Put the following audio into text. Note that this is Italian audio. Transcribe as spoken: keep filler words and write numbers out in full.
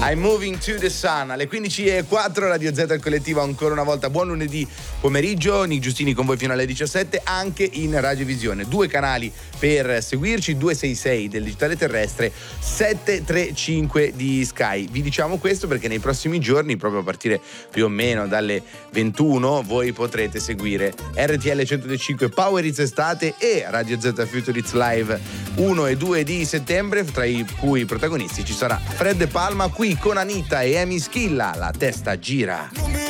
I'm Moving to the Sun alle quindici e quattro. Radio Z al collettivo ancora una volta. Buon lunedì pomeriggio. Nick Giustini con voi fino alle diciassette, anche in radiovisione. Due canali per seguirci: due sei sei del digitale terrestre, sette tre cinque di Sky. Vi diciamo questo perché nei prossimi giorni, proprio a partire più o meno dalle ventuno, voi potrete seguire R T L centodue e cinque Power Hits Estate e Radio Z Future Hits Live uno e due di settembre, tra i cui protagonisti ci sarà Fred Palma qui con Anita e Amy Schilla. La testa gira.